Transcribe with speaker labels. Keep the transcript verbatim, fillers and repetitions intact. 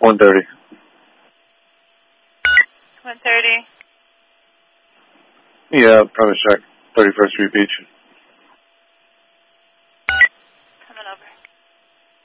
Speaker 1: one thirty.
Speaker 2: one thirty.
Speaker 1: Yeah, premise check. thirty-first Street Beach.
Speaker 2: Coming over.